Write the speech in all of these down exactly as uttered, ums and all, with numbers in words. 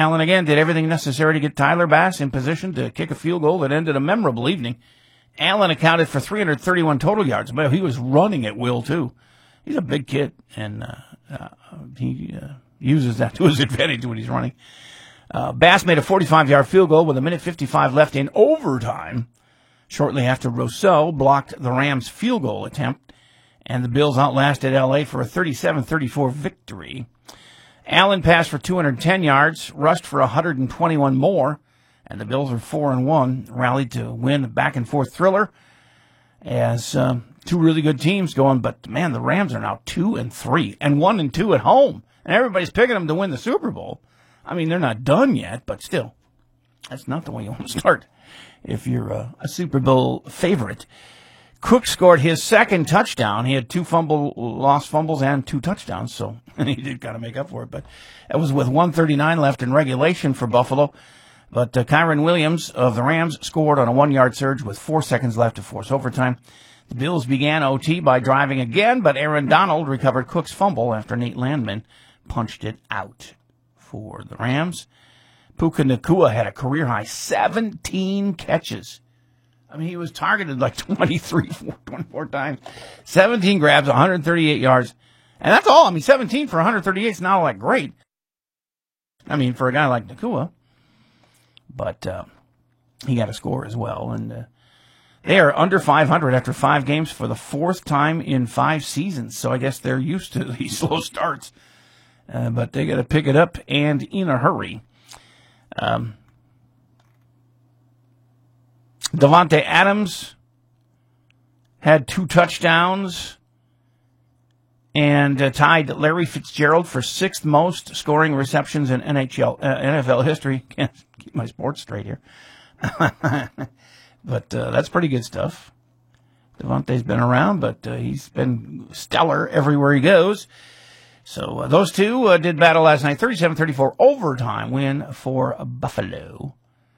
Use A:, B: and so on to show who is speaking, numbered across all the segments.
A: Allen again did everything necessary to get Tyler Bass in position to kick a field goal that ended a memorable evening. Allen accounted for three hundred thirty-one total yards, but he was running at will, too. He's a big kid, and uh, uh, he uh, uses that to his advantage when he's running. Uh, Bass made a forty-five-yard field goal with a minute fifty-five left in overtime, shortly after Rousseau blocked the Rams' field goal attempt, and the Bills outlasted L A for a thirty-seven thirty-four victory. Allen passed for two hundred ten yards, rushed for one hundred twenty-one more, and the Bills are four and one, rallied to win a back-and-forth thriller as uh, two really good teams going. But, man, the Rams are now two and three and one and two at home, and everybody's picking them to win the Super Bowl. I mean, they're not done yet, but still, that's not the way you want to start if you're a, a Super Bowl favorite. Cook scored his second touchdown. He had two fumble, lost fumbles and two touchdowns, so he did kind of make up for it. But it was with one thirty-nine left in regulation for Buffalo. But uh, Kyron Williams of the Rams scored on a one-yard surge with four seconds left to force overtime. The Bills began O T by driving again, but Aaron Donald recovered Cook's fumble after Nate Landman punched it out for the Rams. Puka Nacua had a career-high seventeen catches. I mean, he was targeted like twenty-three, twenty-four times. seventeen grabs, one hundred thirty-eight yards. And that's all. I mean, seventeen for one hundred thirty-eight is not like great. I mean, for a guy like Nacua. But uh, he got a score as well. And uh, they are under five hundred after five games for the fourth time in five seasons. So I guess they're used to these slow starts. Uh, but they got to pick it up and in a hurry. Um, Davante Adams had two touchdowns and uh, tied Larry Fitzgerald for sixth most scoring receptions in N H L, uh, N F L history. Can't keep my sports straight here. But uh, that's pretty good stuff. Davante's been around, but uh, he's been stellar everywhere he goes. So uh, those two uh, did battle last night. thirty-seven thirty-four overtime win for Buffalo.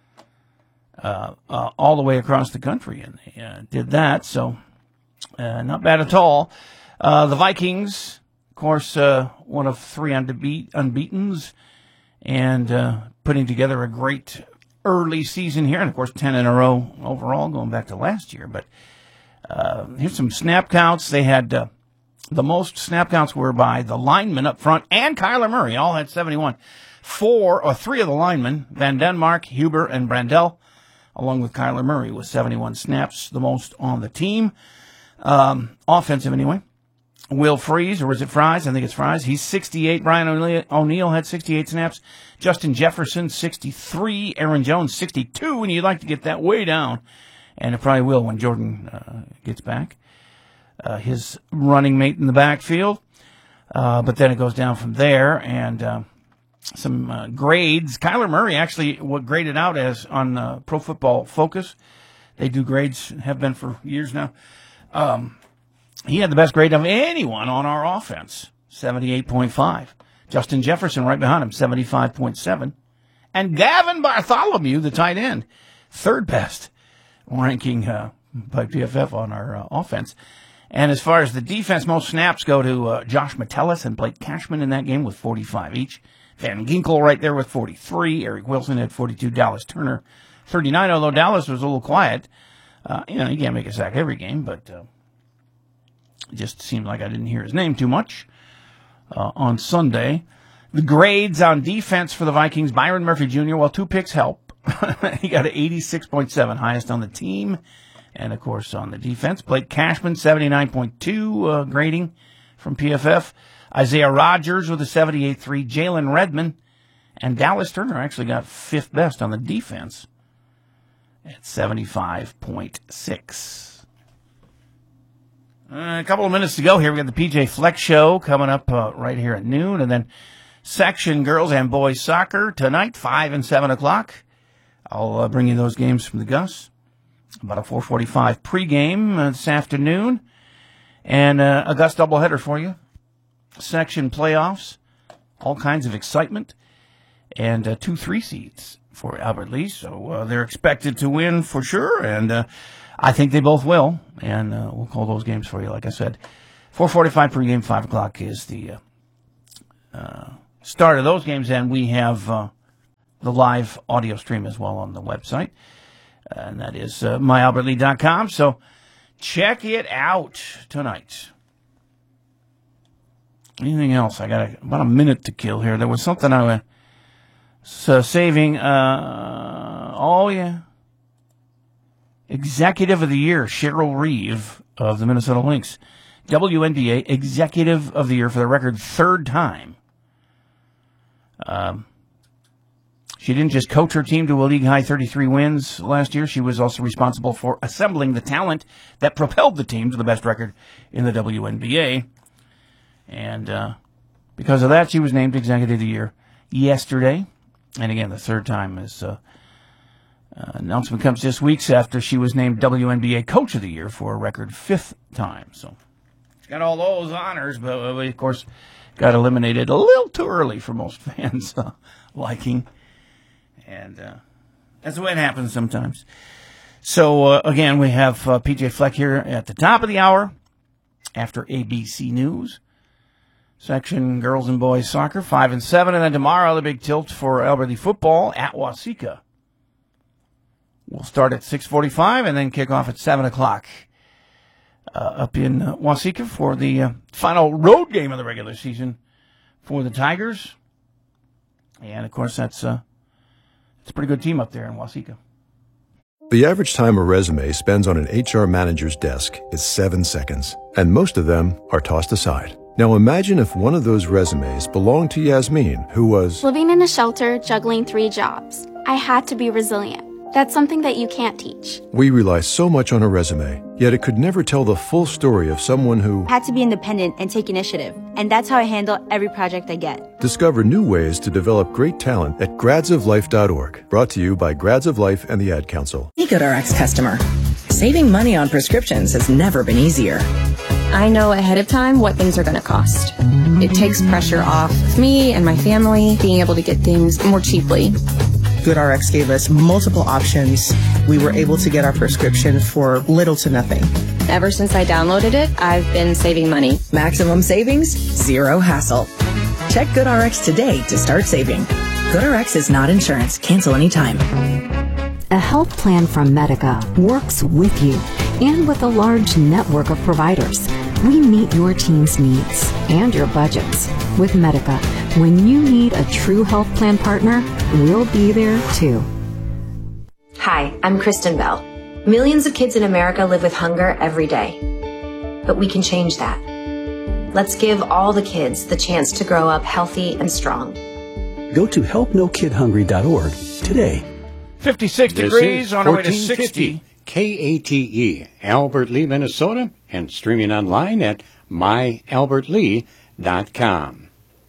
A: Uh, uh, all the way across the country, and they uh, did that, so uh, not bad at all. Uh, the Vikings, of course, uh, one of three unbe- unbeatens, and uh, putting together a great early season here, and of course, ten in a row overall, going back to last year. But uh, here's some snap counts. They had uh, the most snap counts were by the linemen up front, and Kyler Murray, all had seventy-one. Four or three of the linemen, Van Denmark, Huber, and Brandel, along with Kyler Murray with seventy-one snaps, the most on the team. Um, offensive, anyway. Will Freeze, or is it Fries? I think it's Fries. He's sixty-eight. Brian O'Neill had sixty-eight snaps. Justin Jefferson, sixty-three. Aaron Jones, sixty-two. And you'd like to get that way down. And it probably will when Jordan uh, gets back. Uh, his running mate in the backfield. Uh, but then it goes down from there. And uh, some uh, grades. Kyler Murray actually what graded out as on uh, Pro Football Focus. They do grades, have been for years now. Um, he had the best grade of anyone on our offense, seventy-eight point five. Justin Jefferson right behind him, seventy-five point seven. And Gavin Bartholomew, the tight end, third best ranking uh, by P F F on our uh, offense. And as far as the defense, most snaps go to uh, Josh Metellus and Blake Cashman in that game with forty-five each. Van Ginkel right there with forty-three. Eric Wilson had forty-two. Dallas Turner, thirty-nine, although Dallas was a little quiet. Uh, you know, he can't make a sack every game, but uh, it just seemed like I didn't hear his name too much uh, on Sunday. The grades on defense for the Vikings, Byron Murphy Junior, well, two picks help. He got an eighty-six point seven, highest on the team. And, of course, on the defense, Blake Cashman, seventy-nine point two uh, grading from P F F. Isaiah Rodgers with a seventy-eight point three. Jalen Redmond and Dallas Turner actually got fifth best on the defense at seventy-five point six. Uh, a couple of minutes to go here. We got the P J Flex Show coming up uh, right here at noon. And then section girls and boys soccer tonight, five and seven o'clock. I'll uh, bring you those games from the Gus. About a four forty-five pregame uh, this afternoon. And uh, a Gus doubleheader for you. Section playoffs. All kinds of excitement. And uh, two three seeds for Albert Lee. So uh, they're expected to win for sure. And uh, I think they both will. And uh, we'll call those games for you, like I said. four forty-five pregame, five o'clock is the uh, uh, start of those games. And we have uh, the live audio stream as well on the website. And that is uh, my albert lee dot com. So check it out tonight. Anything else? I got a, about a minute to kill here. There was something I was uh, saving. Uh, oh, yeah. Executive of the Year, Cheryl Reeve of the Minnesota Lynx. W N B A Executive of the Year for the record third time. Um, she didn't just coach her team to a league-high thirty-three wins last year. She was also responsible for assembling the talent that propelled the team to the best record in the W N B A. And uh, because of that, she was named Executive of the Year yesterday. And again, the third time is uh, uh, announcement comes just weeks after she was named W N B A Coach of the Year for a record fifth time. So she got all those honors, but we, of course, got eliminated a little too early for most fans' uh, liking. And uh, that's the way it happens sometimes. So, uh, again, we have uh, P J Fleck here at the top of the hour after A B C News. Section girls and boys soccer, five and seven. And then tomorrow, the big tilt for Albert Lea football at Waseca. We'll start at six forty-five and then kick off at seven o'clock uh, up in uh, Waseca for the uh, final road game of the regular season for the Tigers. And, of course, that's uh, it's a pretty good team up there in Waseca.
B: The average time a resume spends on an H R manager's desk is seven seconds, and most of them are tossed aside. Now imagine if one of those resumes belonged to Yasmin, who was
C: living in a shelter, juggling three jobs. I had to be resilient. That's something that you can't teach.
B: We rely so much on a resume, yet it could never tell the full story of someone who
D: had to be independent and take initiative. And that's how I handle every project I get.
B: Discover new ways to develop great talent at grads of life dot org. Brought to you by Grads of Life and the Ad Council.
E: Hey, GoodRx customer. Saving money on prescriptions has never been easier.
F: I know ahead of time what things are going to cost. It takes pressure off me and my family being able to get things more cheaply.
G: GoodRx gave us multiple options. We were able to get our prescription for little to nothing.
F: Ever since I downloaded it, I've been saving money.
E: Maximum savings, zero hassle. Check GoodRx today to start saving. GoodRx is not insurance. Cancel anytime.
H: A health plan from Medica works with you and with a large network of providers. We meet your team's needs and your budgets. With Medica, when you need a true health plan partner, we'll be there too.
I: Hi, I'm Kristen Bell. Millions of kids in America live with hunger every day. But we can change that. Let's give all the kids the chance to grow up healthy and strong.
J: Go to help no kid hungry dot org today.
A: fifty-six
K: this
A: degrees on our way to sixty.
K: K A T E, Albert Lea, Minnesota, and streaming online at my albert lee dot com.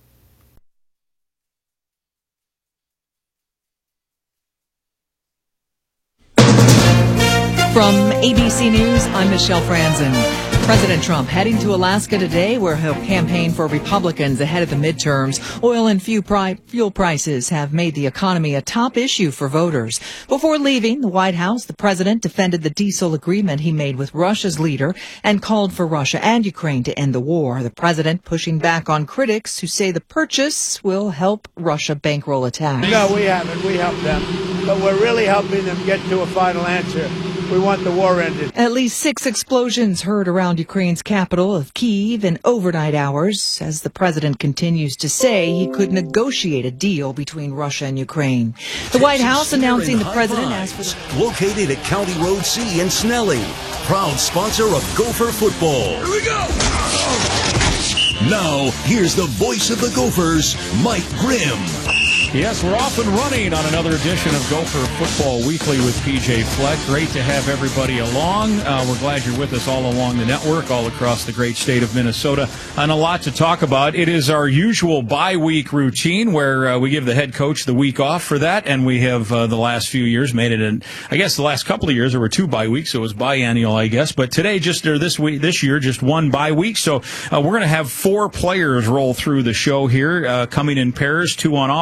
L: From A B C News, I'm Michelle Franzen. President Trump heading to Alaska today, where he'll campaign for Republicans ahead of the midterms. Oil and fuel prices have made the economy a top issue for voters. Before leaving the White House, the president defended the diesel agreement he made with Russia's leader and called for Russia and Ukraine to end the war. The president pushing back on critics who say the purchase will help Russia bankroll attacks.
M: No, we haven't. We helped them. But we're really helping them get to a final answer. We want the war ended.
L: At least six explosions heard around Ukraine's capital of Kyiv in overnight hours as the president continues to say he could negotiate a deal between Russia and Ukraine. The White House announcing the president asked for the-
N: located at County Road C in Snelling. Proud sponsor of Gopher football. Here we go! Now, here's the voice of the Gophers, Mike Grimm.
O: Yes, we're off and running on another edition of Gopher Football Weekly with P J Fleck. Great to have everybody along. Uh, we're glad you're with us all along the network, all across the great state of Minnesota, and a lot to talk about. It is our usual bye-week routine where uh, we give the head coach the week off for that, and we have uh, the last few years made it, in, I guess the last couple of years there were two bye weeks, so it was biennial, I guess, but today, just or this week, this year, just one bye week, so uh, we're going to have four players roll through the show here, uh, coming in pairs, two on offense, two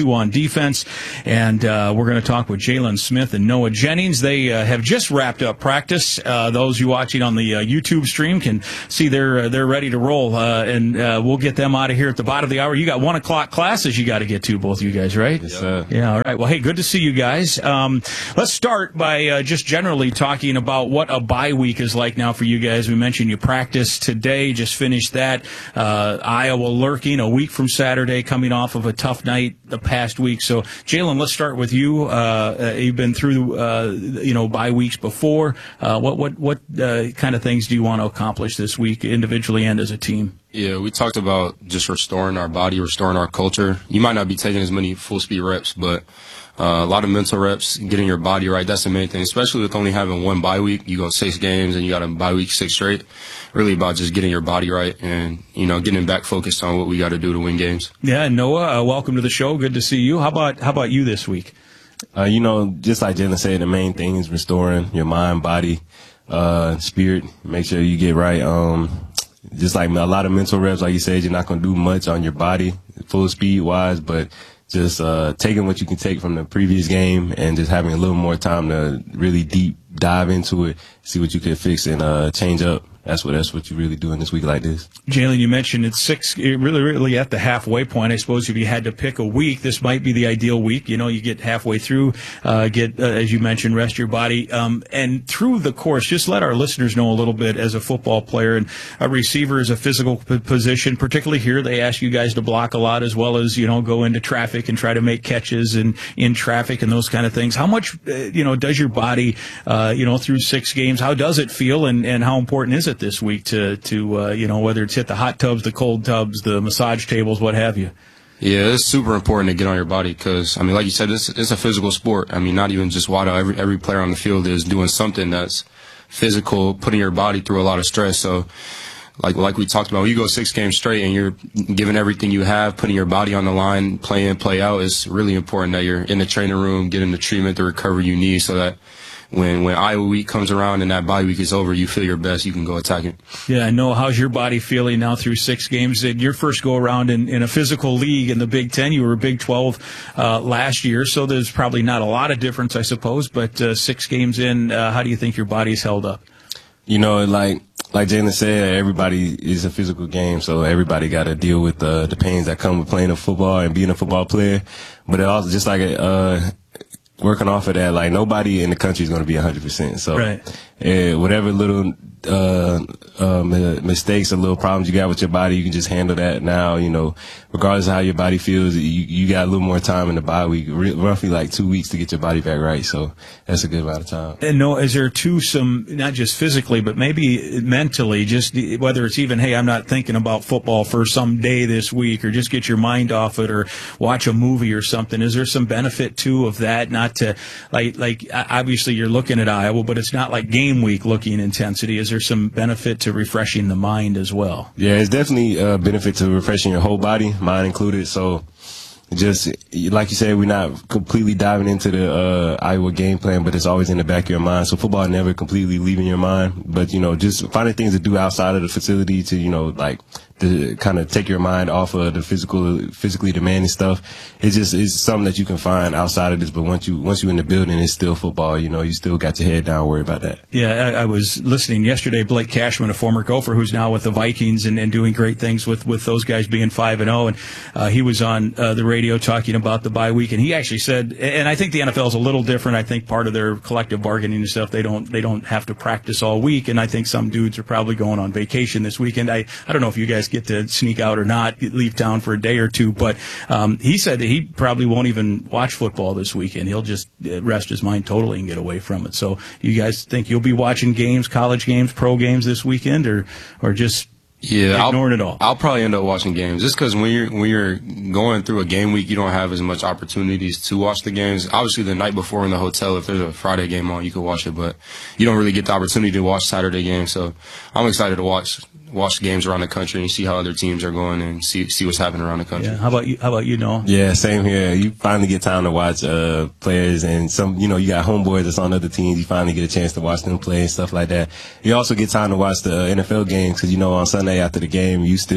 O: two on defense. And uh, we're going to talk with Jalen Smith and Noah Jennings. They uh, have just wrapped up practice. Uh, those you watching on the uh, YouTube stream can see they're uh, they're ready to roll. Uh, and uh, we'll get them out of here at the bottom of the hour. You got one o'clock classes you got to get to, both of you guys, right?
P: Yes, sir.
O: Yeah, all right. Well, hey, good to see you guys. Um, let's start by uh, just generally talking about what a bye week is like now for you guys. We mentioned you practiced today, just finished that. Uh, Iowa lurking a week from Saturday, coming off of a tough night the past week. So, Jalen, let's start with you. Uh, uh, you've been through, uh, you know, bye weeks before. Uh, what what what uh, kind of things do you want to accomplish this week, individually and as a team?
P: Yeah, we talked about just restoring our body, restoring our culture. You might not be taking as many full speed reps, but uh, a lot of mental reps, getting your body right. That's the main thing, especially with only having one bye week. You go six games and you got a bye week six straight. Really about just getting your body right and, you know, getting back focused on what we got to do to win games.
O: Yeah, Noah, uh, welcome to the show. Good to see you. How about how about you this week?
Q: Uh, you know, just like Jalen said, the main thing is restoring your mind, body, uh, spirit. Make sure you get right. Um, just like a lot of mental reps, like you said, you're not going to do much on your body, full speed wise, but just uh, taking what you can take from the previous game and just having a little more time to really deep dive into it, see what you can fix and uh, change up. That's what that's what you really do in this week like this.
O: Jalen, you mentioned it's six, really, really at the halfway point. I suppose if you had to pick a week, this might be the ideal week. You know, you get halfway through, uh, get, uh, as you mentioned, rest your body. Um, and through the course, just let our listeners know a little bit as a football player, and a receiver is a physical p- position, particularly here. They ask you guys to block a lot as well as, you know, go into traffic and try to make catches and in traffic and those kind of things. How much, uh, you know, does your body, uh, you know, through six games, how does it feel, and, and how important is it this week to, to uh, you know, whether it's hit the hot tubs, the cold tubs, the massage tables, what have you?
P: Yeah, it's super important to get on your body because, I mean, like you said, it's, it's a physical sport. I mean, not even just Waddle. Every, every player on the field is doing something that's physical, putting your body through a lot of stress. So, like like we talked about, when you go six games straight and you're giving everything you have, putting your body on the line, play in, play out, it's really important that you're in the training room, getting the treatment, the recovery you need so that When when Iowa week comes around and that bye week is over, you feel your best, you can go attack it.
O: Yeah, I know. How's your body feeling now through six games? Your first go around in, in a physical league in the Big Ten, you were Big twelve uh, last year, so there's probably not a lot of difference, I suppose. But uh, six games in, uh, how do you think your body's held up?
Q: You know, like like Jalen said, everybody is a physical game, so everybody got to deal with uh, the pains that come with playing a football and being a football player. But it also just like a uh, working off of that, like nobody in the country is going to be one hundred percent. So
O: right.
Q: uh, whatever little uh, uh, mistakes or little problems you got with your body, you can just handle that now, you know, regardless of how your body feels. You, you got a little more time in the bye week, roughly like two weeks to get your body back right. So that's a good amount of time.
O: And no, is there too some, not just physically, but maybe mentally, just whether it's even, hey, I'm not thinking about football for some day this week, or just get your mind off it, or watch a movie or something. Is there some benefit too of that? Not to, like, like obviously you're looking at Iowa, but it's not like game week looking intensity. Is there some benefit to refreshing the mind as well?
Q: Yeah, it's definitely a benefit to refreshing your whole body, mind included. So just like you said, we're not completely diving into the uh, Iowa game plan, but it's always in the back of your mind. So football never completely leaving your mind, but, you know, just finding things to do outside of the facility to, you know, like to kind of take your mind off of the physical, physically demanding stuff. It's just, it's something that you can find outside of this. But once you, once you're in the building, it's still football. You know, you still got your head down, worry about that.
O: Yeah. I, I was listening yesterday, Blake Cashman, a former Gopher who's now with the Vikings and, and doing great things with, with those guys being five and oh. And, uh, he was on uh, the radio talking about the bye week. And he actually said, and I think the N F L is a little different. I think part of their collective bargaining and stuff, they don't, they don't have to practice all week. And I think some dudes are probably going on vacation this weekend. I, I don't know if you guys get to sneak out or not, leave town for a day or two, but um, he said that he probably won't even watch football this weekend. He'll just rest his mind totally and get away from it. So you guys think you'll be watching games, college games, pro games this weekend, or or just
P: yeah,
O: ignoring
P: I'll,
O: it all?
P: I'll probably end up watching games just because when you're when you're going through a game week, you don't have as much opportunities to watch the games. Obviously, the night before in the hotel, if there's a Friday game on, you can watch it, but you don't really get the opportunity to watch Saturday games. So I'm excited to watch. watch games around the country and see how other teams are going and see see what's happening around the country.
O: Yeah. How about you? How about you, Noah?
Q: Yeah, same here. You finally get time to watch uh, players, and some, you know, you got homeboys that's on other teams. You finally get a chance to watch them play and stuff like that. You also get time to watch the N F L games because, you know, on Sunday after the game, you still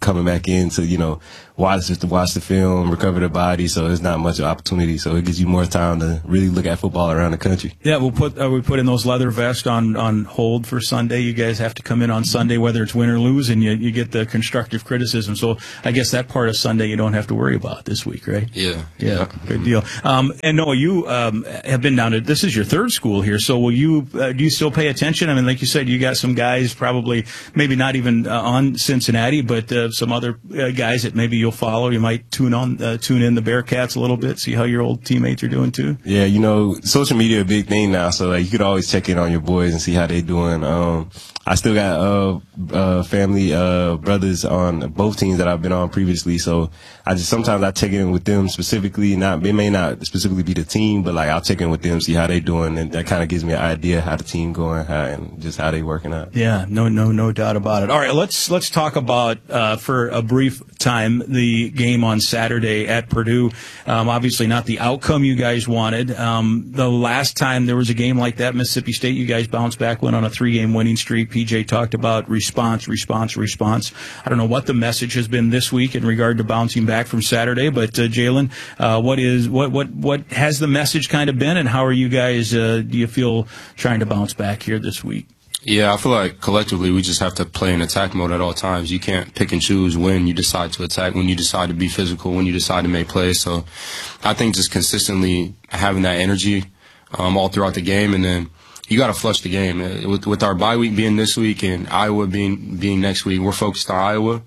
Q: coming back in to, you know, watch the, watch the film, recover the body. So there's not much opportunity. So it gives you more time to really look at football around the country.
O: Yeah, we'll put uh, we put in those leather vests on, on hold for Sunday. You guys have to come in on Sunday, whether it's win or lose, and you, you get the constructive criticism. So I guess that part of Sunday you don't have to worry about this week, right?
P: Yeah.
O: Yeah,
P: yeah.
O: Good deal. Um, and Noah, you um, have been down to, this is your third school here, so will you, uh, do you still pay attention? I mean, like you said, you got some guys probably, maybe not even uh, on Cincinnati, but uh, some other uh, guys that maybe you'll follow. You might tune on, uh, tune in the Bearcats a little bit, see how your old teammates are doing too.
Q: Yeah, you know, social media a big thing now, so like you could always check in on your boys and see how they doing. Um, I still got uh, uh, family uh, brothers on both teams that I've been on previously, so I just sometimes I check in with them specifically. Not it may not specifically be the team, but like I'll check in with them, see how they doing, and that kind of gives me an idea how the team going, how, and just how they working out.
O: Yeah, no, no, no doubt about it. All right, let's let's talk about uh, for a brief time the game on Saturday at Purdue. Um, obviously, not the outcome you guys wanted. Um, the last time there was a game like that, Mississippi State, you guys bounced back, went on a three-game winning streak. P J talked about response, response, response. I don't know what the message has been this week in regard to bouncing back from Saturday, but uh, Jalen, uh, what is what what what has the message kind of been, and how are you guys? Uh, do you feel trying to bounce back here this week?
P: Yeah, I feel like collectively we just have to play in attack mode at all times. You can't pick and choose when you decide to attack, when you decide to be physical, when you decide to make plays. So I think just consistently having that energy um, all throughout the game, and then you got to flush the game. With, with our bye week being this week and Iowa being being next week, we're focused on Iowa.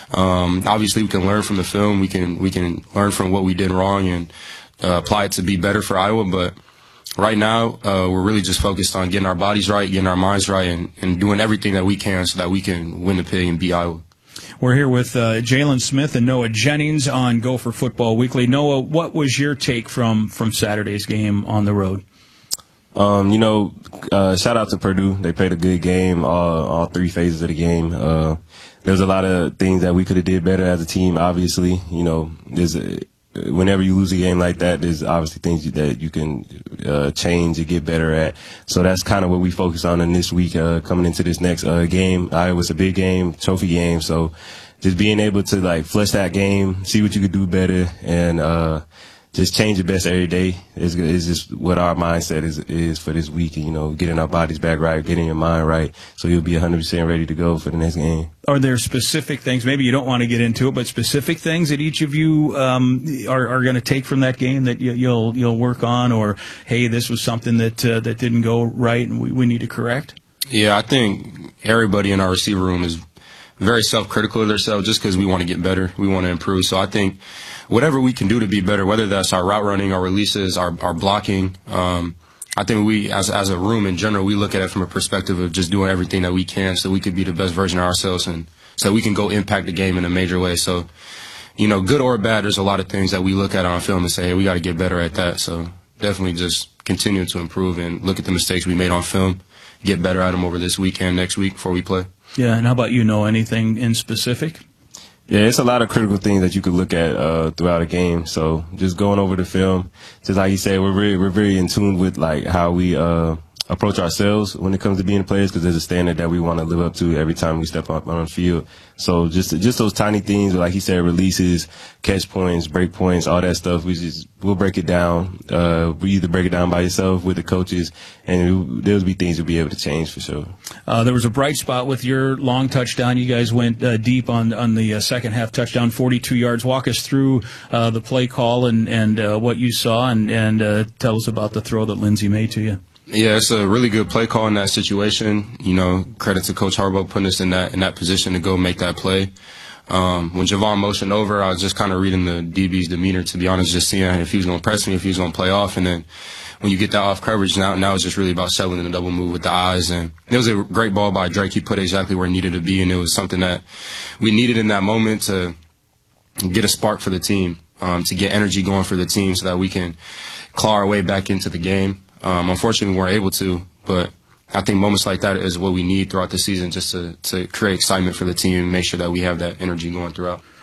P: Um, obviously, we can learn from the film. We can we can learn from what we did wrong and uh, apply it to be better for Iowa. But right now, uh, we're really just focused on getting our bodies right, getting our minds right, and, and doing everything that we can so that we can win the pig and beat Iowa.
O: We're here with uh, Jalen Smith and Noah Jennings on Gopher Football Weekly. Noah, what was your take from from Saturday's game on the road?
Q: Um, you know, uh, shout out to Purdue. They played a good game, all, all three phases of the game. Uh, there was a lot of things that we could have did better as a team, obviously. You know, there's a, whenever you lose a game like that, there's obviously things that you can uh, change and get better at. So that's kind of what we focus on in this week, uh, coming into this next uh, game. Iowa's a big game, trophy game. So just being able to, like, flush that game, see what you could do better, and uh just change your best every day is is just what our mindset is is for this week. And, you know, getting our bodies back right, getting your mind right, so you'll be one hundred percent ready to go for the next game.
O: Are there specific things, maybe you don't want to get into it, but specific things that each of you um, are, are going to take from that game that you, you'll you'll work on, or hey, this was something that uh, that didn't go right and we, we need to correct?
P: Yeah, I think everybody in our receiver room is very self-critical of themselves just because we want to get better, we want to improve. So I think whatever we can do to be better, whether that's our route running, our releases, our, our blocking, um, I think we, as as a room in general, we look at it from a perspective of just doing everything that we can so we could be the best version of ourselves and so we can go impact the game in a major way. So, you know, good or bad, there's a lot of things that we look at on film and say, hey, we got to get better at that. So definitely just continue to improve and look at the mistakes we made on film, get better at them over this weekend, next week before we play.
O: Yeah, and how about you, know anything in specific?
Q: Yeah, it's a lot of critical things that you could look at uh, throughout a game. So just going over the film, just like you said, we're very, we're very in tune with like how we uh, approach ourselves when it comes to being players, because there's a standard that we want to live up to every time we step up on the field. So just just those tiny things, like he said, releases, catch points, break points, all that stuff. We just we'll break it down. Uh, we either break it down by yourself with the coaches, and there'll be things we'll be able to change for sure.
O: Uh, there was a bright spot with your long touchdown. You guys went uh, deep on on the uh, second half touchdown, forty-two yards. Walk us through uh, the play call and and uh, what you saw, and and uh, tell us about the throw that Lindsey made to you.
P: Yeah, it's a really good play call in that situation. You know, credit to Coach Harbaugh putting us in that in that position to go make that play. Um, when Javon motioned over, I was just kind of reading the D B's demeanor, to be honest, just seeing if he was going to press me, if he was going to play off. And then when you get that off coverage, now now it's just really about settling the double move with the eyes. And it was a great ball by Drake. He put it exactly where it needed to be, and it was something that we needed in that moment to get a spark for the team, um, to get energy going for the team so that we can claw our way back into the game. Um, unfortunately, we weren't able to, but I think moments like that is what we need throughout the season just to, to create excitement for the team and make sure that we have that energy going throughout.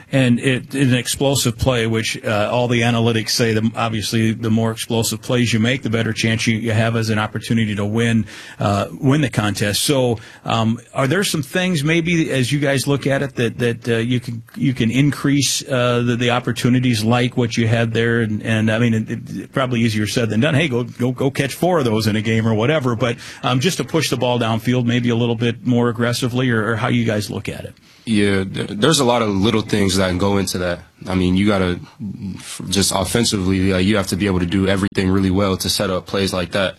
O: And it, it's an explosive play, which uh, all the analytics say, the, obviously, the more explosive plays you make, the better chance you, you have as an opportunity to win uh, win the contest. So, um, are there some things maybe as you guys look at it that that uh, you can you can increase uh, the, the opportunities like what you had there? And, and I mean, it, it, probably easier said than done. Hey, go go go catch four of those in a game or whatever. But um, just to push the ball downfield, maybe a little bit more aggressively, or, or how you guys look at it.
P: Yeah, there's a lot of little things that go into that. I mean, you got to just offensively, uh, you have to be able to do everything really well to set up plays like that.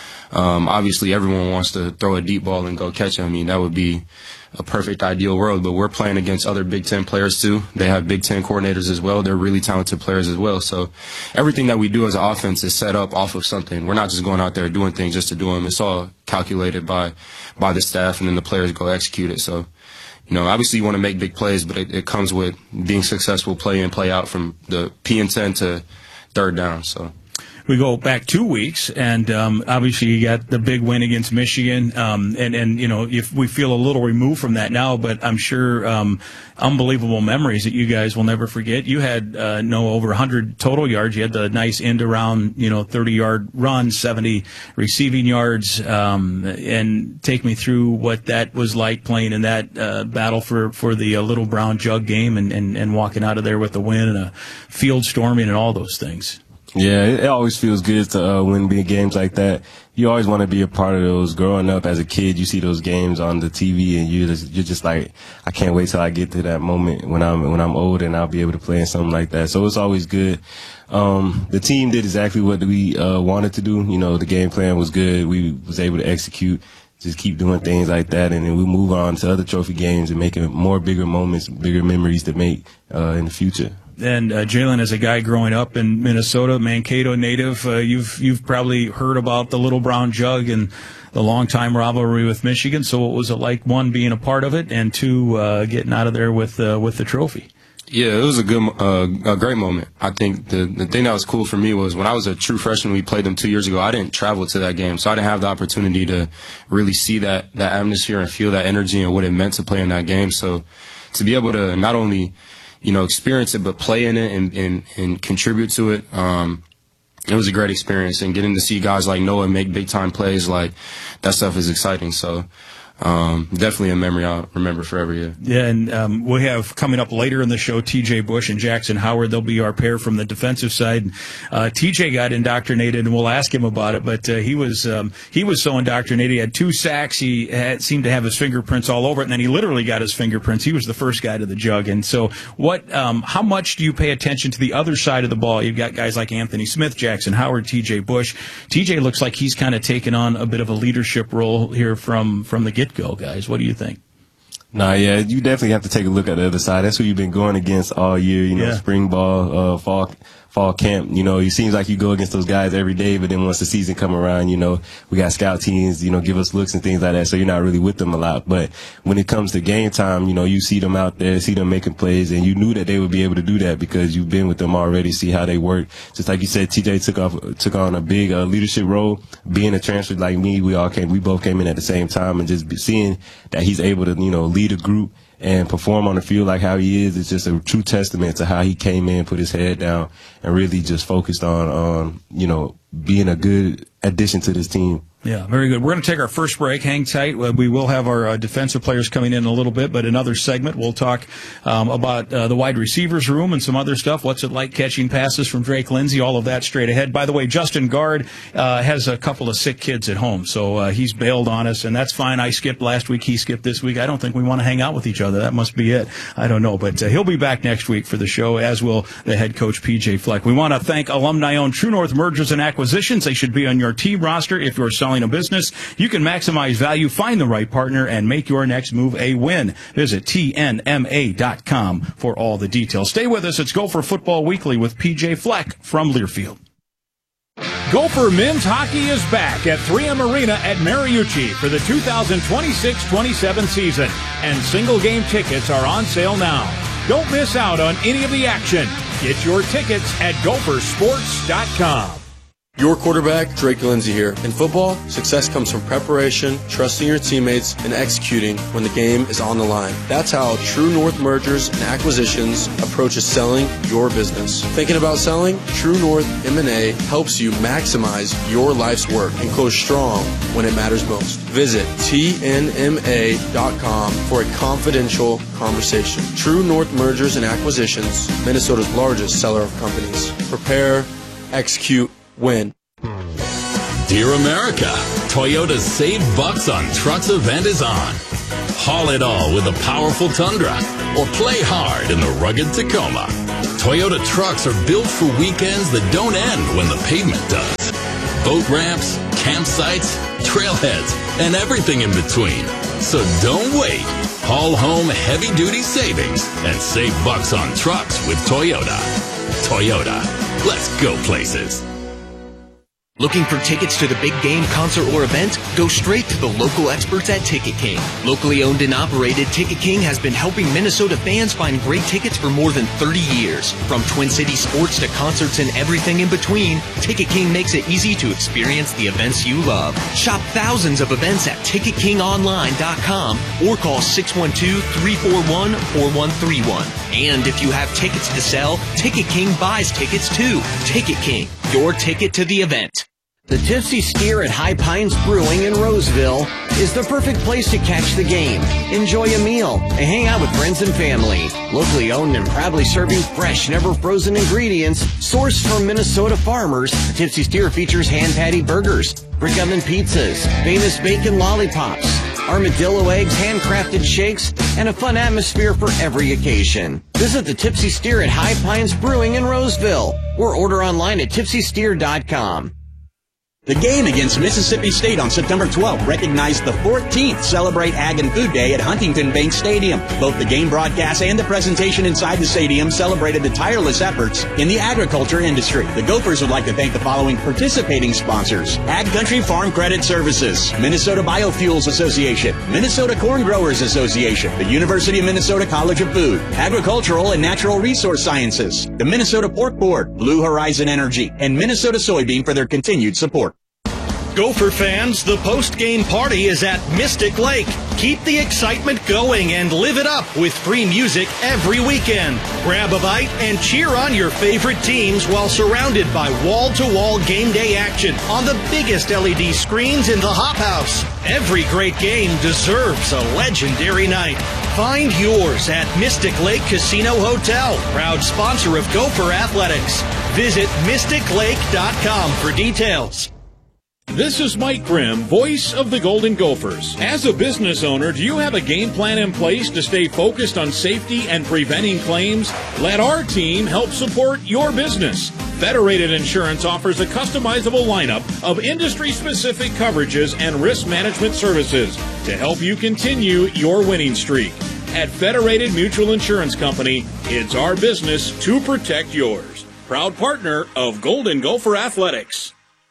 P: Um, obviously, everyone wants to throw a deep ball and go catch it. I mean, that would be a perfect ideal world, but we're playing against other Big Ten players too. They have Big Ten coordinators as well. They're really talented players as well. So everything that we do as an offense is set up off of something. We're not just going out there doing things just to do them. It's all calculated by, by the staff, and then the players go execute it. So, you know, obviously you want to make big plays, but it, it comes with being successful play in, play out from the P and ten to third down. So
O: we go back two weeks, and um, obviously you got the big win against Michigan, um, and and you know if we feel a little removed from that now, but I'm sure um, unbelievable memories that you guys will never forget. You had uh, no over one hundred total yards. You had the nice end around, you know, thirty yard run, seventy receiving yards, um, and take me through what that was like playing in that uh, battle for for the uh, Little Brown Jug game, and, and and walking out of there with the win and a field storming and all those things.
Q: Yeah, it always feels good to uh, win big games like that. You always want to be a part of those. Growing up as a kid, you see those games on the T V, and you're just, you're just like, I can't wait till I get to that moment when I'm when I'm old and I'll be able to play in something like that. So it's always good. Um, the team did exactly what we uh, wanted to do. You know, the game plan was good. We was able to execute. Just keep doing things like that, and then we move on to other trophy games and making more bigger moments, bigger memories to make uh, in the future.
O: And uh, Jalen, as a guy growing up in Minnesota, Mankato native, uh, you've you've probably heard about the Little Brown Jug and the long-time rivalry with Michigan. So what was it like, one, being a part of it, and two, uh, getting out of there with uh, with the trophy?
P: Yeah, it was a good, uh, a great moment. I think the the thing that was cool for me was when I was a true freshman, we played them two years ago. I didn't travel to that game, so I didn't have the opportunity to really see that that atmosphere and feel that energy and what it meant to play in that game. So to be able to not only, you know, experience it, but play in it and, and, and contribute to it. Um, it was a great experience, and getting to see guys like Noah make big time plays, like that stuff is exciting. So, um, definitely a memory I'll remember forever. Yeah.
O: Yeah. And, um, we have coming up later in the show, T J Bush and Jackson Howard. They'll be our pair from the defensive side. Uh, T J got indoctrinated, and we'll ask him about it, but, uh, he was, um, he was so indoctrinated. He had two sacks. He had, seemed to have his fingerprints all over it. And then he literally got his fingerprints. He was the first guy to the jug. And so what, um, how much do you pay attention to the other side of the ball? You've got guys like Anthony Smith, Jackson Howard, T J Bush. T J looks like he's kind of taken on a bit of a leadership role here from, from the get-go, guys. What do you think?
Q: Nah, yeah, you definitely have to take a look at the other side. That's who you've been going against all year, you know, yeah. Spring ball, uh, fall, fall camp. You know, it seems like you go against those guys every day, but then once the season come around, you know, we got scout teams, you know, give us looks and things like that, so you're not really with them a lot. But when it comes to game time, you know, you see them out there, see them making plays, and you knew that they would be able to do that because you've been with them already, see how they work. Just like you said, T J took off, took on a big uh, leadership role. Being a transfer like me, we all came, we both came in at the same time, and just seeing that he's able to, you know, lead a group and perform on the field like how he is, it's just a true testament to how he came in, put his head down, and really just focused on, on you know, being a good addition to this team.
O: Yeah, very good. We're going to take our first break. Hang tight. We will have our uh, defensive players coming in a little bit, but another segment we'll talk um, about uh, the wide receivers room and some other stuff. What's it like catching passes from Drake Lindsey? All of that straight ahead. By the way, Justin Guard uh, has a couple of sick kids at home, so uh, he's bailed on us, and that's fine. I skipped last week. He skipped this week. I don't think we want to hang out with each other. That must be it. I don't know, but uh, he'll be back next week for the show, as will the head coach, P J Fleck. We want to thank alumni-owned True North Mergers and Acquisitions. They should be on your team roster if you're selling a business. You can maximize value, find the right partner, and make your next move a win. Visit T N M A dot com for all the details. Stay with us. It's Gopher Football Weekly with P J Fleck from Learfield.
R: Gopher men's hockey is back at three M Arena at Mariucci for the two thousand twenty-six twenty-seven season, and single game tickets are on sale now. Don't miss out on any of the action. Get your tickets at gopher sports dot com.
S: Your quarterback, Drake Lindsay here. In football, success comes from preparation, trusting your teammates, and executing when the game is on the line. That's how True North Mergers and Acquisitions approaches selling your business. Thinking about selling? True North M and A helps you maximize your life's work and close strong when it matters most. Visit T N M A dot com for a confidential conversation. True North Mergers and Acquisitions, Minnesota's largest seller of companies. Prepare, execute, win.
T: Dear America, Toyota's Save Bucks on Trucks event is on. Haul it all with a powerful Tundra or play hard in the rugged Tacoma. Toyota trucks are built for weekends that don't end when the pavement does. Boat ramps, campsites, trailheads, and everything in between. So don't wait. Haul home heavy-duty savings and save bucks on trucks with Toyota. Toyota, let's go places.
U: Looking for tickets to the big game, concert, or event? Go straight to the local experts at Ticket King. Locally owned and operated, Ticket King has been helping Minnesota fans find great tickets for more than thirty years. From Twin Cities sports to concerts and everything in between, Ticket King makes it easy to experience the events you love. Shop thousands of events at ticket king online dot com or call six one two, three four one, four one three one. And if you have tickets to sell, Ticket King buys tickets too. Ticket King, your ticket to the event.
V: The Tipsy Steer at High Pines Brewing in Roseville is the perfect place to catch the game, enjoy a meal, and hang out with friends and family. Locally owned and proudly serving fresh, never frozen ingredients sourced from Minnesota farmers, the Tipsy Steer features hand-patty burgers, brick oven pizzas, famous bacon lollipops, armadillo eggs, handcrafted shakes, and a fun atmosphere for every occasion. Visit the Tipsy Steer at High Pines Brewing in Roseville or order online at tipsy steer dot com.
W: The game against Mississippi State on September twelfth recognized the fourteenth Celebrate Ag and Food Day at Huntington Bank Stadium. Both the game broadcast and the presentation inside the stadium celebrated the tireless efforts in the agriculture industry. The Gophers would like to thank the following participating sponsors: Ag Country Farm Credit Services, Minnesota Biofuels Association, Minnesota Corn Growers Association, the University of Minnesota College of Food, Agricultural and Natural Resource Sciences, the Minnesota Pork Board, Blue Horizon Energy, and Minnesota Soybean for their continued support.
X: Gopher fans, the post-game party is at Mystic Lake. Keep the excitement going and live it up with free music every weekend. Grab a bite and cheer on your favorite teams while surrounded by wall-to-wall game day action on the biggest L E D screens in the Hop House. Every great game deserves a legendary night. Find yours at Mystic Lake Casino Hotel, proud sponsor of Gopher Athletics. Visit mystic lake dot com for details.
R: This is Mike Grimm, voice of the Golden Gophers. As a business owner, do you have a game plan in place to stay focused on safety and preventing claims? Let our team help support your business. Federated Insurance offers a customizable lineup of industry-specific coverages and risk management services to help you continue your winning streak. At Federated Mutual Insurance Company, it's our business to protect yours. Proud partner of Golden Gopher Athletics.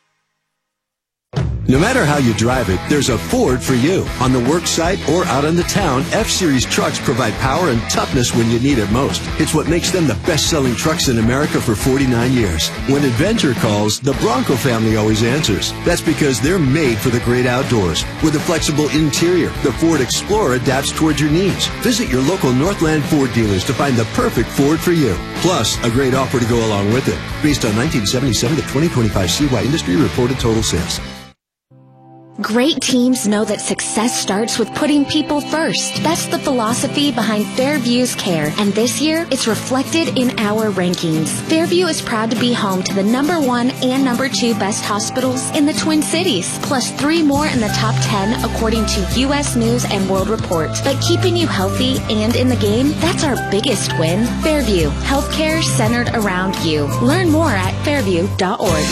Y: No matter how you drive it, there's a Ford for you. On the work site or out on the town, F-Series trucks provide power and toughness when you need it most. It's what makes them the best-selling trucks in America for forty-nine years. When adventure calls, the Bronco family always answers. That's because they're made for the great outdoors. With a flexible interior, the Ford Explorer adapts towards your needs. Visit your local Northland Ford dealers to find the perfect Ford for you. Plus, a great offer to go along with it. Based on nineteen seventy-seven to twenty twenty-five C Y industry reported total sales.
Z: Great teams know that success starts with putting people first. That's the philosophy behind Fairview's care, and this year it's reflected in our rankings. Fairview is proud to be home to the number one and number two best hospitals in the Twin Cities, plus three more in the top ten according to U S News and World Report. But keeping you healthy and in the game, that's our biggest win. Fairview, healthcare centered around you. Learn more at fairview dot org.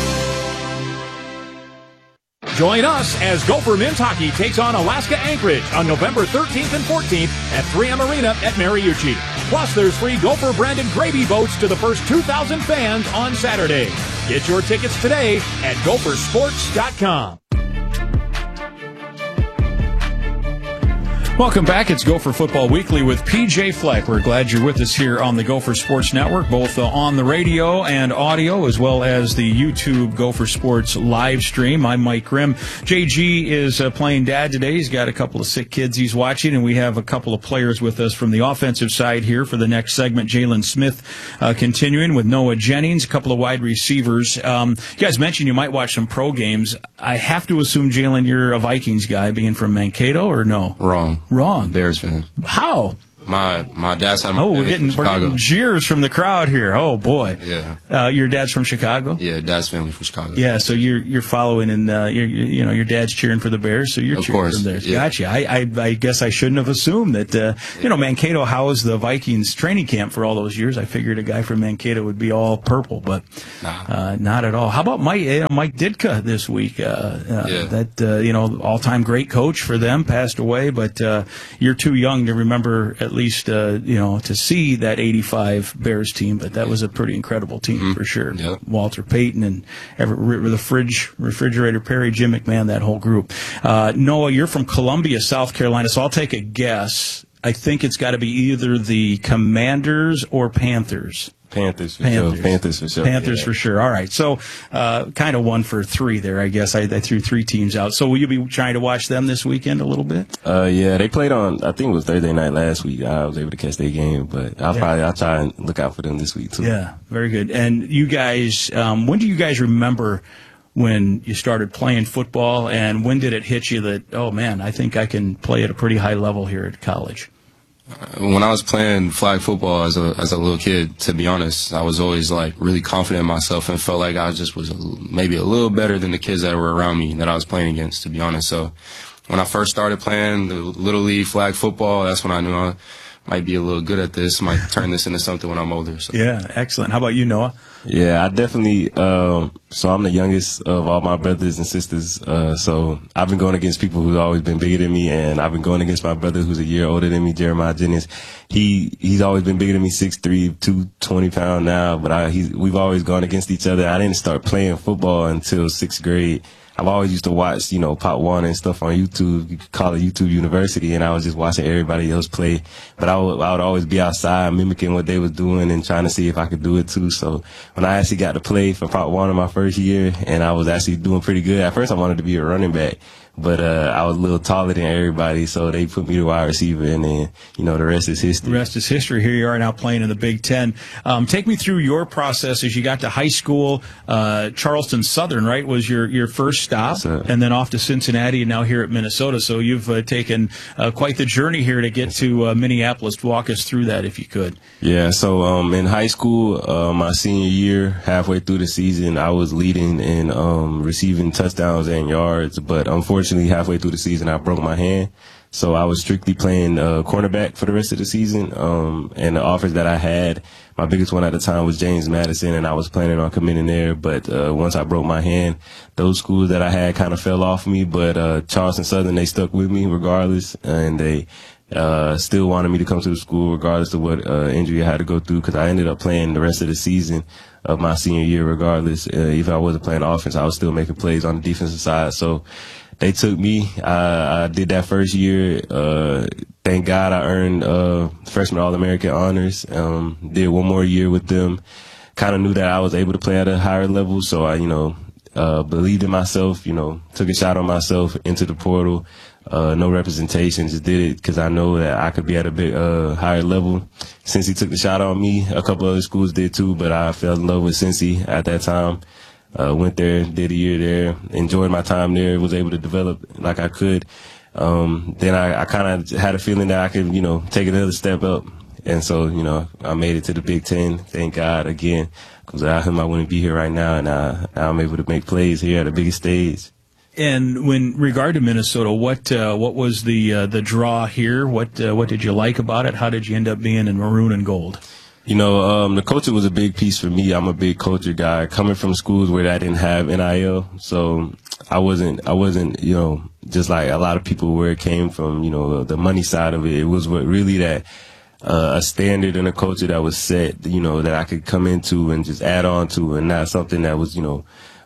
R: Join us as Gopher Men's Hockey takes on Alaska Anchorage on November thirteenth and fourteenth at three M Arena at Mariucci. Plus, there's free Gopher-branded gravy boats to the first two thousand fans on Saturday. Get your tickets today at gopher sports dot com.
O: Welcome back. It's Gopher Football Weekly with P J Fleck. We're glad you're with us here on the Gopher Sports Network, both uh, on the radio and audio, as well as the YouTube Gopher Sports live stream. I'm Mike Grimm. J G is uh, playing dad today. He's got a couple of sick kids he's watching, and we have a couple of players with us from the offensive side here for the next segment. Jalen Smith uh, continuing with Noah Jennings, a couple of wide receivers. Um, you guys mentioned you might watch some pro games. I have to assume, Jalen, you're a Vikings guy, being from Mankato, or no?
P: Wrong.
O: Wrong.
P: Bears fan.
O: How?
P: My my dad's from
O: Oh, we're getting, we're
P: Chicago.
O: getting jeers from the crowd here. Oh boy.
P: Yeah.
O: Uh, your dad's from Chicago?
P: Yeah, dad's family from Chicago.
O: Yeah, so you're you're following, and uh, you're, you know your dad's cheering for the Bears, so you're
P: Of
O: cheering
P: course,
O: for the Bears.
P: yeah.
O: Gotcha. I, I I guess I shouldn't have assumed that. Uh, you know, Mankato housed the Vikings training camp for all those years. I figured a guy from Mankato would be all purple, but uh, not at all. How about Mike you know, Mike Ditka this week? Uh, uh,
P: Yeah.
O: That uh, you know, all time great coach for them, passed away, but uh, you're too young to remember at least. Uh, you know, to see that eighty-five Bears team, but that was a pretty incredible team
P: Mm-hmm.
O: for sure. Walter Payton and Everett, the fridge, refrigerator Perry, Jim McMahon, that whole group. Uh, Noah, you're from Columbia, South Carolina, so I'll take a guess. I think it's got to be either the Commanders or Panthers.
Q: Panthers for
O: Panthers.
Q: sure. Panthers for sure.
O: Panthers
Q: Yeah.
O: for sure. All right. So, uh, kind of one for three there, I guess. I, I threw three teams out. So will you be trying to watch them this weekend a little bit?
Q: Uh, yeah, they played on, I think it was Thursday night last week. I was able to catch their game, but I'll
O: Yeah.
Q: probably, I'll try and look out for them this week too.
O: Yeah, very good. And you guys, um, when do you guys remember when you started playing football, and when did it hit you that, oh man, I think I can play at a pretty high level here at college?
P: When I was playing flag football as a as a little kid, to be honest, I was always like really confident in myself and felt like I just was a, maybe a little better than the kids that were around me that I was playing against, to be honest. So when I first started playing the Little League flag football, that's when I knew I might be a little good at this, might turn this into something when I'm older. So.
O: Yeah, excellent. How about you, Noah?
Q: Yeah, I definitely, um, so I'm the youngest of all my brothers and sisters. Uh, so I've been going against people who've always been bigger than me, and I've been going against my brother who's a year older than me, Jeremiah Jennings. He, he's always been bigger than me, six three, two twenty pound now, but I, he's, we've always gone against each other. I didn't start playing football until sixth grade. I've always used to watch, you know, Pop Warner and stuff on YouTube. You could call it YouTube University, and I was just watching everybody else play. But I would, I would always be outside mimicking what they was doing and trying to see if I could do it too. So when I actually got to play for Pop Warner my first year, and I was actually doing pretty good. At first I wanted to be a running back, but uh, I was a little taller than everybody, so they put me to wide receiver, and then, you know, the rest is history.
O: The rest is history. Here you are now playing in the Big Ten. Um, take me through your process as you got to high school. Uh, Charleston Southern, right, was your, your first stop, and then off to Cincinnati, and now here at Minnesota. So you've uh, taken uh, quite the journey here to get to uh, Minneapolis. Walk us through that if you could.
Q: Yeah, so um, in high school, uh, my senior year, halfway through the season, I was leading in um, receiving touchdowns and yards, but unfortunately, halfway through the season, I broke my hand. So I was strictly playing uh, cornerback for the rest of the season. Um, and the offers that I had, my biggest one at the time was James Madison, and I was planning on committing there. But uh, once I broke my hand, those schools that I had kind of fell off me. But uh, Charleston Southern, they stuck with me regardless, and they uh, still wanted me to come to the school regardless of what uh, injury I had to go through, because I ended up playing the rest of the season of my senior year regardless. Uh, even if I wasn't playing offense, I was still making plays on the defensive side. So they took me. I, I did that first year. Uh, thank God I earned uh, freshman All-American honors. Um, did one more year with them. Kind of knew that I was able to play at a higher level, so I, you know, uh, believed in myself. You know, took a shot on myself into the portal. Uh, no representation, just did it because I know that I could be at a bit uh, higher level. Since he took the shot on me, a couple other schools did too, but I fell in love with Cincy at that time. Uh, went there, did a year there, enjoyed my time there, was able to develop like I could. Um, then I, I kind of had a feeling that I could, you know, take another step up. And so, you know, I made it to the Big Ten. Thank God again, because without him, I wouldn't be here right now. And I, I'm able to make plays here at the biggest stage.
O: And when regard to Minnesota, what uh, what was the uh, the draw here? What uh, what did you like about it? How did you end up being in maroon and gold?
Q: You know, um, the culture was a big piece for me. I'm a big culture guy, coming from schools where I didn't have N I L. So I wasn't, I wasn't, you know, just like a lot of people where it came from, you know, the money side of it. It was what really that, uh, a standard and a culture that was set, you know, that I could come into and just add on to, and not something that was, you know,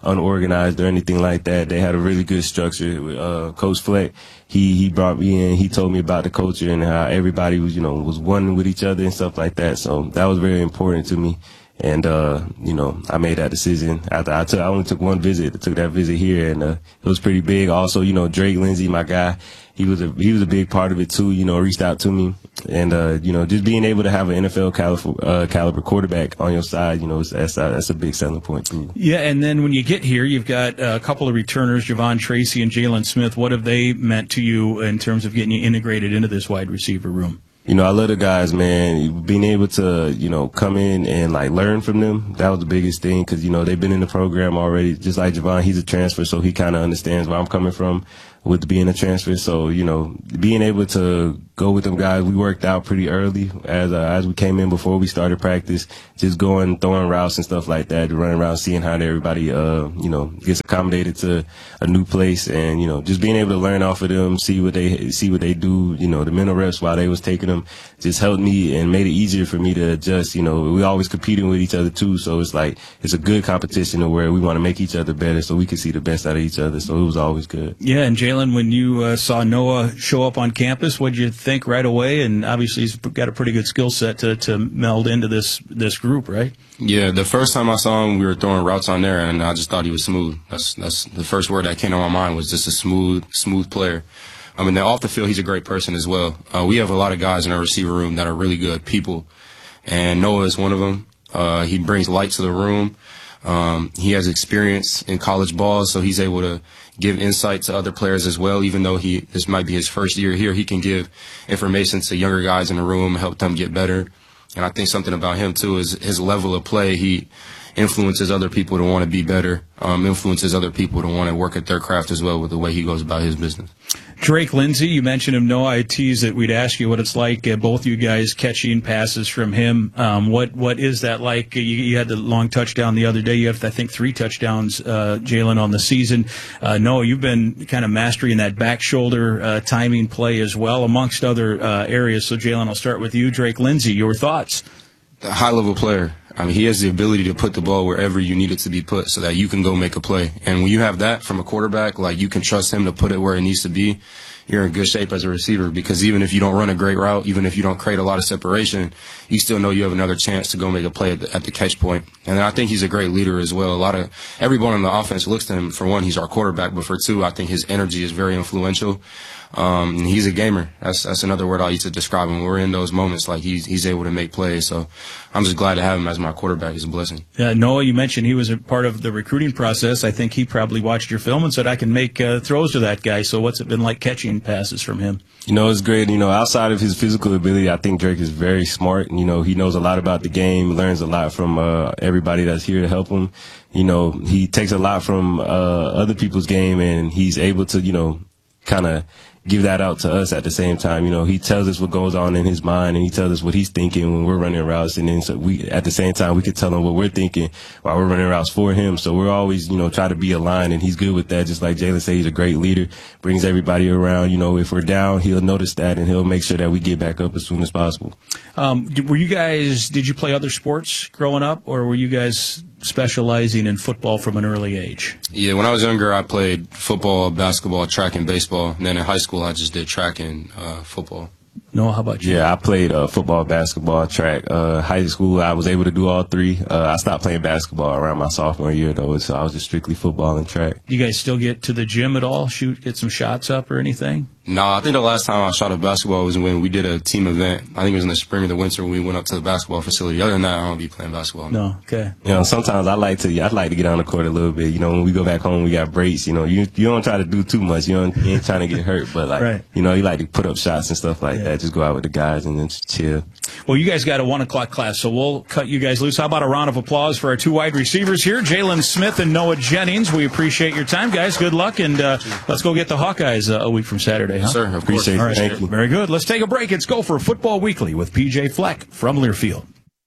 Q: unorganized or anything like that. They had a really good structure. Uh, Coach Fleck, he, he brought me in. He told me about the culture and how everybody was, you know, was one with each other and stuff like that. So that was very important to me. And, uh, you know, I made that decision after I took, I only took one visit. I took that visit here, and, uh, it was pretty big. Also, you know, Drake Lindsey, my guy, he was a, he was a big part of it too, you know, reached out to me. And, uh, you know, just being able to have an N F L caliber, uh, caliber quarterback on your side, you know, that's, that's a big selling point too.
O: Yeah. And then when you get here, you've got a couple of returners, Javon Tracy and Jalen Smith. What have they meant to you in terms of getting you integrated into this wide receiver room?
Q: You know, I love the guys, man. Being able to, you know, come in and, like, learn from them, that was the biggest thing because, you know, they've been in the program already. Just like Javon, he's a transfer, so he kind of understands where I'm coming from with being a transfer. So, you know, being able to go with them guys, we worked out pretty early as uh, as we came in before we started practice, just going, throwing routes and stuff like that, running around, seeing how everybody, uh, you know, gets accommodated to a new place and, you know, just being able to learn off of them, see what they, see what they do, you know, the mental reps while they was taking them just helped me and made it easier for me to adjust. You know, we always competing with each other too. So it's like, it's a good competition where we want to make each other better so we can see the best out of each other. So it was always good.
O: Yeah. And Jalen, when you uh, saw Noah show up on campus, what did you think right away? And obviously he's got a pretty good skill set to, to meld into this, this group, right?
P: Yeah. The first time I saw him, we were throwing routes on there and I just thought he was smooth. That's, that's the first word that came to my mind was just a smooth, smooth player. I mean, off the field, he's a great person as well. Uh, we have a lot of guys in our receiver room that are really good people, and Noah is one of them. Uh, he brings light to the room. Um, he has experience in college ball, so he's able to give insight to other players as well. Even though he this might be his first year here, he can give information to younger guys in the room, help them get better. And I think something about him, too, is his level of play. He influences other people to want to be better, um, influences other people to want to work at their craft as well with the way he goes about his business.
O: Drake Lindsey, you mentioned him. Noah, I teased that we'd ask you what it's like, uh, both you guys catching passes from him. Um, what What is that like? You, you had the long touchdown the other day. You have, I think, three touchdowns, uh, Jalen, on the season. Uh, Noah, you've been kind of mastering that back shoulder uh, timing play as well, amongst other uh, areas. So, Jalen, I'll start with you. Drake Lindsey, your thoughts?
P: A high-level player. I mean, he has the ability to put the ball wherever you need it to be put so that you can go make a play. And when you have that from a quarterback, like you can trust him to put it where it needs to be, you're in good shape as a receiver because even if you don't run a great route, even if you don't create a lot of separation, you still know you have another chance to go make a play at the, at the catch point. And I think he's a great leader as well. A lot of everyone on the offense looks to him. For one, he's our quarterback, but for two, I think his energy is very influential. Um, and he's a gamer. That's that's another word I use to describe him. We're in those moments like he's he's able to make plays. So I'm just glad to have him as my quarterback. He's a blessing.
O: Yeah, Noah, you mentioned he was a part of the recruiting process. I think he probably watched your film and said, I can make uh, throws to that guy. So what's it been like catching passes from him?
Q: You know, it's great. You know, outside of his physical ability, I think Drake is very smart. You know, he knows a lot about the game, learns a lot from uh, everybody that's here to help him. You know, he takes a lot from uh, other people's game, and he's able to, you know, kind of give that out to us at the same time. You know, he tells us what goes on in his mind and he tells us what he's thinking when we're running routes. And then so we, at the same time, we could tell him what we're thinking while we're running routes for him. So we're always, you know, try to be aligned, and he's good with that. Just like Jalen said, he's a great leader, brings everybody around. You know, if we're down, he'll notice that and he'll make sure that we get back up as soon as possible.
O: Um, were you guys, did you play other sports growing up, or were you guys specializing in football from an early age?
P: Yeah, when I was younger, I played football, basketball, track, and baseball. And then in high school, I just did track and uh, football.
O: Noah, how about you?
Q: Yeah, I played uh, football, basketball, track. Uh, high school, I was able to do all three. Uh, I stopped playing basketball around my sophomore year, though, so I was just strictly football and track.
O: You guys still get to the gym at all? Shoot, get some shots up or anything?
P: No, I think the last time I shot a basketball was when we did a team event. I think it was in the spring or the winter when we went up to the basketball facility. Other than that, I don't be playing basketball.
O: No, okay.
Q: You know, sometimes I like to, I'd like to get on the court a little bit. You know, when we go back home, we got breaks. You know, you you don't try to do too much. You, don't, you ain't trying to get hurt, but like, right. You know, you like to put up shots and stuff like yeah. that. Just go out with the guys and then just chill.
O: Well, you guys got a one o'clock class, so we'll cut you guys loose. How about a round of applause for our two wide receivers here, Jalen Smith and Noah Jennings. We appreciate your time, guys. Good luck, and uh, let's go get the Hawkeyes uh, a week from Saturday, huh?
P: Yes, sir, of course.
Q: Appreciate it.
O: All right.
Q: Thank you.
O: Very good. Let's take a break. It's Gopher Football Weekly with P J Fleck from Learfield.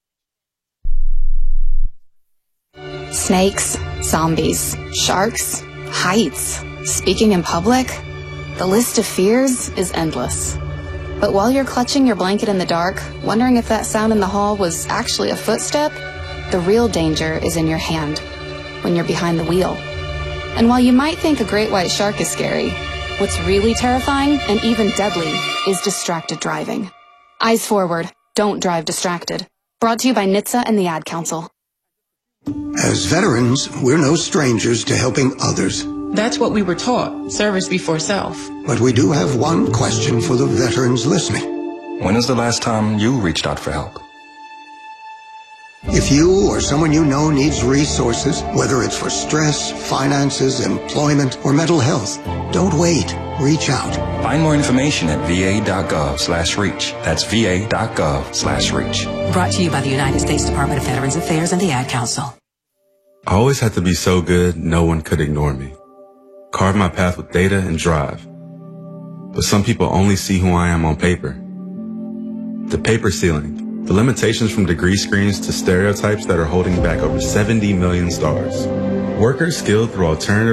B: Snakes, zombies, sharks, heights, speaking in public. The list of fears is endless. But while you're clutching your blanket in the dark, wondering if that sound in the hall was actually a footstep, the real danger is in your hand. when you're behind the wheel. And while you might think a great white shark is scary, what's really terrifying and even deadly is distracted driving. Eyes forward. Don't drive distracted. Brought to you by N H T S A and the Ad Council.
C: As veterans, we're no strangers to helping others.
D: That's what we were taught, service before self.
C: But we do have one question for the veterans listening.
E: When is the last time you reached out for help?
C: If you or someone you know needs resources, whether it's for stress, finances, employment, or mental health, don't wait. Reach out.
E: Find more information at va.gov slash reach. That's va.gov slash reach.
F: Brought to you by the United States Department of Veterans Affairs and the Ad Council.
G: I always had to be so good, no one could ignore me. Carve my path with data and drive. But some people only see who I am on paper. The paper ceiling. The limitations from degree screens to stereotypes that are holding back over seventy million stars. Workers skilled through alternative